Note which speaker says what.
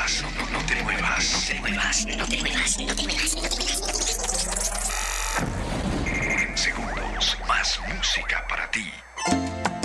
Speaker 1: muevas, no te muevas. No te muevas, no te muevas, no te muevas, no te muevas. En segundos, más música para ti.